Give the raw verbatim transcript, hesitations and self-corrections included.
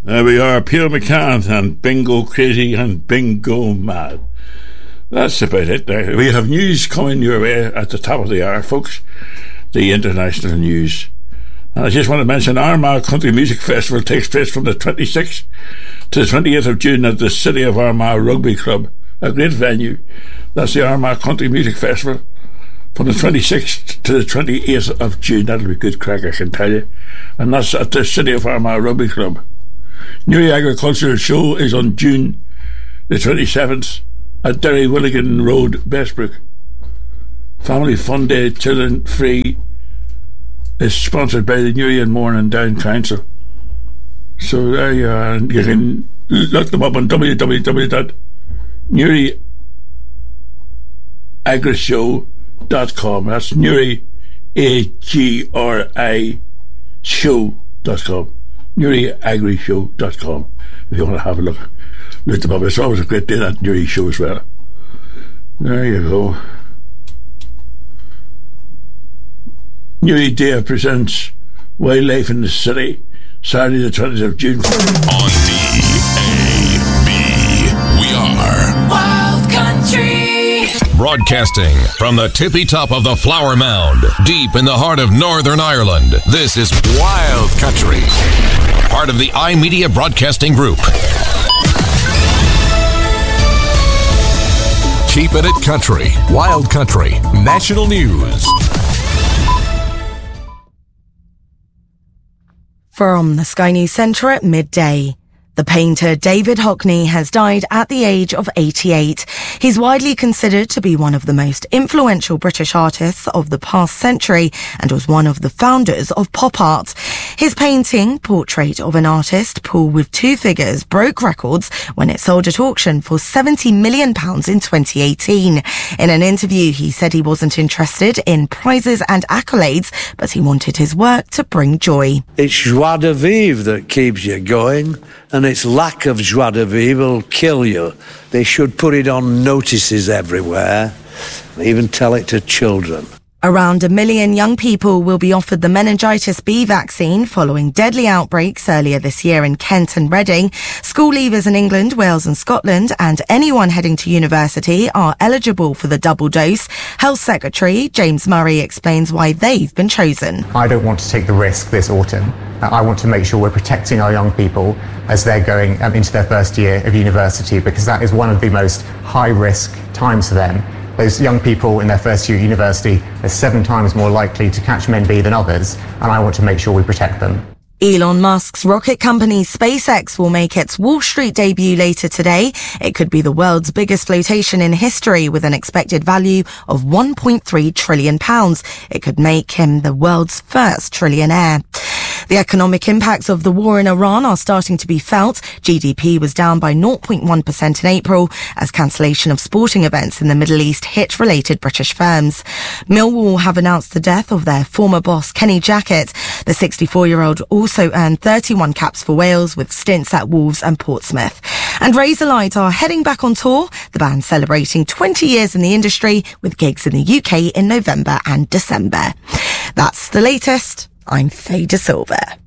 There we are, Peter McCann and Bingo Crazy and Bingo Mad. That's about it. Now, we have news coming your way at the top of the hour, folks. The international news. And I just want to mention Armagh Country Music Festival takes place from the twenty-sixth to the twenty-eighth of June at the City of Armagh Rugby Club. A great venue. That's the Armagh Country Music Festival from the twenty-sixth to the twenty-eighth of June. That'll be good crack, I can tell you. And that's at the City of Armagh Rugby Club. Newry Agricultural Show is on June the twenty-seventh at Derry Willigan Road, Bestbrook. Family Fun Day, Children Free, is sponsored by the Newry and Morning Down Council. So there you are, and you can look them up on w w w dot newry agri show dot com. That's Newry, A G R I show dot com. Newry Agri Show dot com. If you want to have a look, look them up. It's always a great day, that Newry show as well. There you go. Newry Day presents Wildlife in the City, Saturday the twentieth of June. On D A B, we are Wild Country. Broadcasting from the tippy top of the Flower Mound, deep in the heart of Northern Ireland. This is Wild Country, part of the iMedia Broadcasting Group. Keep it at country. Wild Country. National News. From the Sky News Centre at midday. The painter David Hockney has died at the age of eighty-eight. He's widely considered to be one of the most influential British artists of the past century and was one of the founders of pop art. His painting, Portrait of an Artist, Pool with Two Figures, broke records when it sold at auction for seventy million pounds in twenty eighteen. In an interview, he said he wasn't interested in prizes and accolades, but he wanted his work to bring joy. It's joie de vivre that keeps you going, and its lack of joie de vivre will kill you. They should put it on notices everywhere, even tell it to children. Around a million young people will be offered the meningitis B vaccine following deadly outbreaks earlier this year in Kent and Reading. School leavers in England, Wales and Scotland and anyone heading to university are eligible for the double dose. Health Secretary James Murray explains why they've been chosen. I don't want to take the risk this autumn. I want to make sure we're protecting our young people as they're going um, into their first year of university, because that is one of the most high-risk times for them. Those young people in their first year at university are seven times more likely to catch M N B than others, and I want to make sure we protect them. Elon Musk's rocket company SpaceX will make its Wall Street debut later today. It could be the world's biggest flotation in history with an expected value of one point three trillion pounds. It could make him the world's first trillionaire. The economic impacts of the war in Iran are starting to be felt. G D P was down by zero point one percent in April as cancellation of sporting events in the Middle East hit related British firms. Millwall have announced the death of their former boss Kenny Jackett. The sixty-four-year-old also earned thirty-one caps for Wales with stints at Wolves and Portsmouth. And Razorlight are heading back on tour, the band celebrating twenty years in the industry with gigs in the U K in November and December. That's the latest. I'm Faye De Silva.